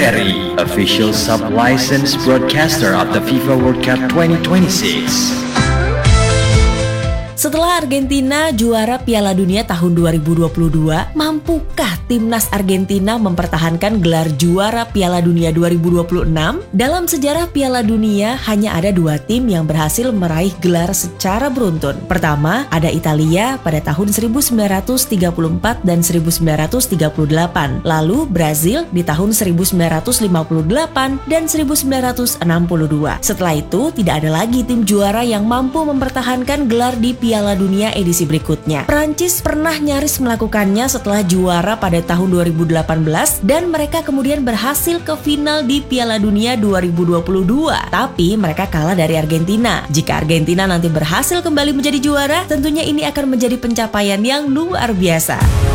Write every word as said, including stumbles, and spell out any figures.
R I, official sub-licensed broadcaster of the FIFA World Cup twenty twenty-six. Setelah Argentina juara Piala Dunia tahun dua ribu dua puluh dua, mampukah timnas Argentina mempertahankan gelar juara Piala Dunia dua ribu dua puluh enam? Dalam sejarah Piala Dunia, hanya ada dua tim yang berhasil meraih gelar secara beruntun. Pertama, ada Italia pada tahun seribu sembilan ratus tiga puluh empat dan seribu sembilan ratus tiga puluh delapan. Lalu Brazil di tahun seribu sembilan ratus lima puluh delapan dan seribu sembilan ratus enam puluh dua. Setelah itu, tidak ada lagi tim juara yang mampu mempertahankan gelar di Piala Dunia edisi berikutnya. Prancis pernah nyaris melakukannya setelah juara pada tahun dua ribu delapan belas dan mereka kemudian berhasil ke final di Piala Dunia dua ribu dua puluh dua. Tapi mereka kalah dari Argentina. Jika Argentina nanti berhasil kembali menjadi juara, tentunya ini akan menjadi pencapaian yang luar biasa.